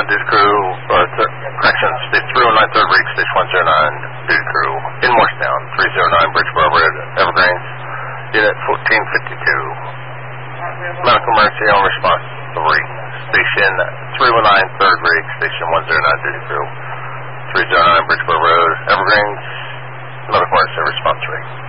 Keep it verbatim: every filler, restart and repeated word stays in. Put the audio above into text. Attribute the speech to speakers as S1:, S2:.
S1: duty crew, uh, th- correction, station three oh nine, third rig, station one oh nine, duty crew, in Morristown, three oh nine, Bridgeboro Road, Evergreens, unit fourteen fifty-two. Medical emergency on response three. Station three oh nine, third rig, station one oh nine, duty crew, three oh nine, Bridgeboro Road, Evergreens, medical emergency response three.